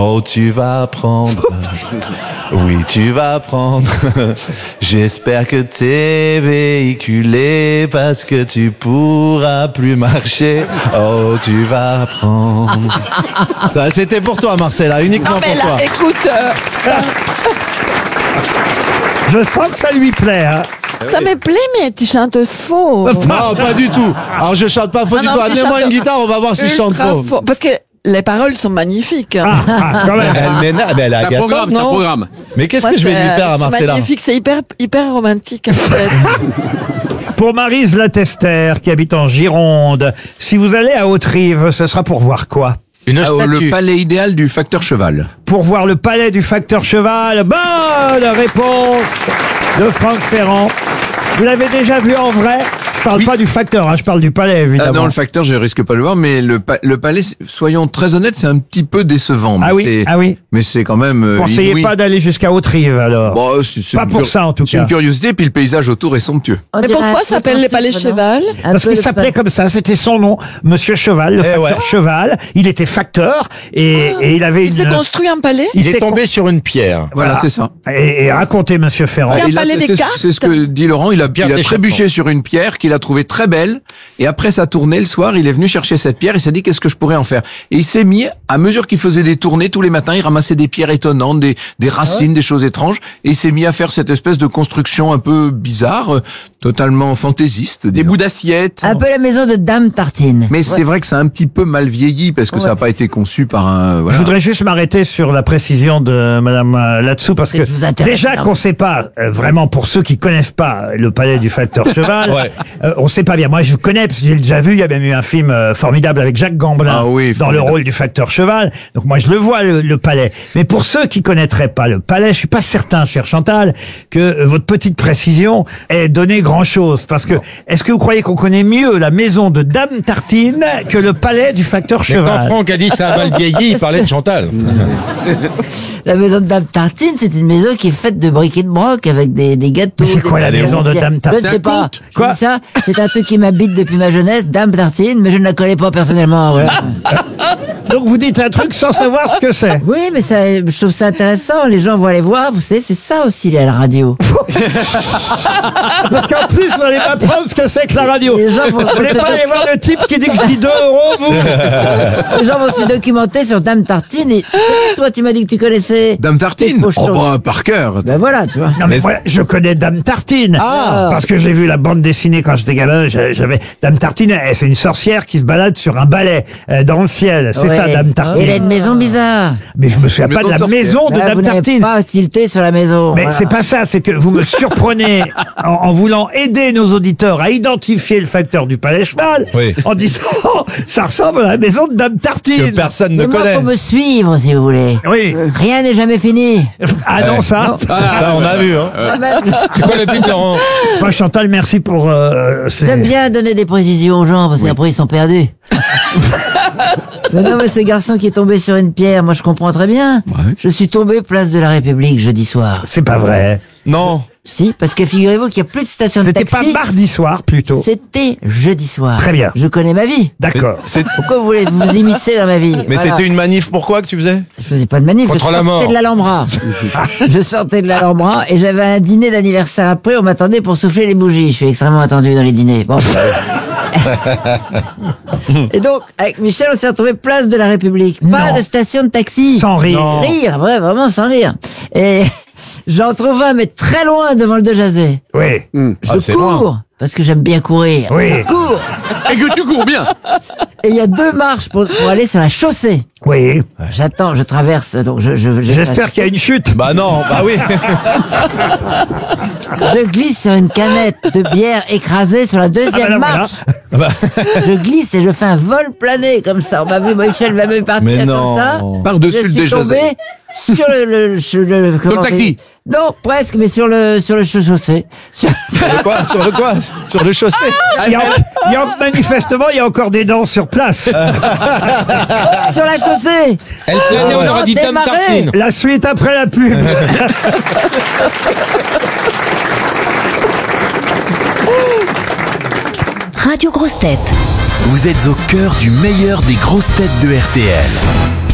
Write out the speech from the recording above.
Oh, tu vas prendre, oui, tu vas prendre. J'espère que t'es véhiculé parce que tu pourras plus marcher. Oh, tu vas prendre. C'était pour toi, Marcella, uniquement Non mais pour là, toi. écoute, Je sens que ça lui plaît. Hein. ça me plaît, mais tu chantes faux. Non, pas du tout. Alors, je chante pas faux du non, tout. tu Amenez-moi chantes une guitare, on va voir si je chante Ultra faux. faux. Parce que les paroles sont magnifiques. Quand même. Elle m'énerve, elle est C'est un agaçante, programme, c'est un non? programme. Mais qu'est-ce Moi, que je vais lui faire à c'est Marcella? magnifique, c'est hyper romantique en fait. Pour Maryse Latester, qui habite en Gironde, si vous allez à Haute-Rive, ce sera pour voir quoi? Le palais idéal du facteur cheval. Pour voir le palais du facteur cheval. Bonne réponse de Franck Ferrand. Vous l'avez déjà vu en vrai? Je parle pas du facteur, hein, je parle du palais, évidemment. Non, le facteur, je risque pas de le voir, mais le palais, soyons très honnêtes, c'est un petit peu décevant. Ah oui, ah oui. Mais c'est quand même Conseillez inouï. pas d'aller jusqu'à Haute-Rive, alors. Bon, c'est Pas une pour ça, en tout C'est cas. une curiosité, puis le paysage autour est somptueux. Mais pourquoi ça s'appelle les palais cheval? Parce qu'il s'appelait comme ça, c'était son nom, Monsieur Cheval, le facteur ouais. Cheval. Il était facteur et il avait Il s'est construit un palais? il Il est s'est tombé sur une pierre. Voilà, c'est ça. Et racontez, Monsieur Ferrand. C'est un Et là, palais des cartes. c'est ce que dit Laurent, il a Pierre trébuché sur une pierre qu'il a trouvée très belle, et après sa tournée, le soir, il est venu chercher cette pierre, il s'est dit qu'est-ce que je pourrais en faire. Et il s'est mis, à mesure qu'il faisait des tournées, tous les matins, il ramassait des pierres étonnantes, des racines, des choses étranges, et il s'est mis à faire cette espèce de construction un peu bizarre, totalement fantaisiste. Des disons. bouts d'assiettes. Un peu la maison de Dame Tartine. Mais c'est vrai que c'est un petit peu mal vieilli, parce que ça n'a pas été conçu par un... Voilà. Je voudrais juste m'arrêter sur la précision de Madame là-dessous parce que Je vous intéresse, déjà non. qu'on sait pas vraiment pour ceux qui connaissent pas le palais du facteur cheval, Ouais. on sait pas bien. Moi je connais parce que j'ai déjà vu. Il y a même eu un film formidable avec Jacques Gamblin Ah oui, dans le formidable. rôle du facteur cheval. Donc moi je le vois le palais. Mais pour ceux qui connaîtraient pas le palais, je suis pas certain, cher Chantal, que votre petite précision ait donné grand chose parce que est-ce que vous croyez qu'on connaît mieux la maison de Dame Tartine que le palais du facteur Mais quand cheval? Franck a dit ça a mal vieilli, il parlait de Chantal. La maison de Dame Tartine, c'est une maison qui est faite de briques et de broc avec des gâteaux. Mais c'est quoi, des- la maison de Dame Tartine? Je ne sais pas. Quoi Je dis ça, c'est un truc qui m'habite depuis ma jeunesse, Dame Tartine, mais je ne la connais pas personnellement. Voilà. Donc vous dites un truc sans savoir ce que c'est. Oui, mais ça, je trouve ça intéressant. Les gens vont aller voir. Vous savez, c'est ça aussi la radio. Parce qu'en plus, vous n'allez pas prendre ce que c'est que la radio. Les gens vont, Vous voulez pas aller voir le type qui dit que je dis 2 €, vous? les gens vont se documenter sur Dame Tartine. Et toi, tu m'as dit que tu connaissais. Dame Tartine? Les Oh fauchons. bah, par cœur. Ben voilà, tu vois. Non mais moi, je connais Dame Tartine. Parce que j'ai vu la bande dessinée quand j'étais gamin. J'avais Dame Tartine, c'est une sorcière qui se balade sur un balai dans le ciel. C'est Ouais. ça, Dame Et elle a Tartine. une maison bizarre. Mais je me souviens Une pas de maison la de sorcière. maison de Là, Dame vous n'avez Tartine. pas tilté sur la maison. Mais Voilà. c'est pas ça, c'est que vous me surprenez en voulant aider nos auditeurs à identifier le facteur du palais cheval, Oui. en disant ça ressemble à la maison de Dame Que Tartine. personne ne Mais moi, connaît. faut me suivre, si vous voulez. Oui. Rien n'est jamais fini. Ah non, ça. Ça, on a vu, hein. C'est quoi le but, Laurent? Enfin, Chantal, merci pour ces... J'aime bien donner des précisions aux gens, parce qu'après, ils sont perdus. Mais non, mais ce garçon qui est tombé sur une pierre, moi, je comprends très bien. Je suis tombé place de la République jeudi soir. C'est pas vrai. Non. Si, parce que figurez-vous qu'il n'y a plus de station de C'était taxi. pas mardi soir, plutôt. C'était jeudi soir. Très bien. Je connais ma vie. D'accord. C'est- Pourquoi vous voulez vous immiscer dans ma vie? Mais Voilà. c'était une manif, pourquoi que tu faisais? Je faisais pas de manif, Contre je la mort. sortais de l'Alhambra. Je sortais de l'Alhambra et j'avais un dîner d'anniversaire après, on m'attendait pour souffler les bougies. Je suis extrêmement attendu dans les dîners. Bon. Et donc, avec Michel, on s'est retrouvé place de la République. Pas Non. de station de taxi. Sans rire. Non. Rire, ouais, vraiment sans rire. Et j'en trouve un, mais très loin devant le De Jazet. Oui. Je c'est cours, loin. parce que j'aime bien courir. Oui. Je cours. Et que tu cours bien. Et il y a 2 marches pour aller sur la chaussée. Oui. J'attends, je traverse, donc J'espère qu'il y a une chute. Bah non, bah oui. Je glisse sur une canette de bière écrasée sur la 2e Ah bah là, marche. Je glisse et je fais un vol plané comme ça. On m'a vu, Michel va me partir Mais comme non. ça. Par-dessus Je le suis Déjà-Zé. tombé sur le comment taxi. on dit Non, presque, mais sur le chaussée. Sur Quoi? Sur le quoi? Sur le chaussée? Manifestement, il y a encore des dents sur place. sur la chaussée. Elle planait, on aurait dit Dame Démarrer. Tartine. La suite après la pub. Radio Grosses Têtes. Vous êtes au cœur du meilleur des grosses têtes de RTL.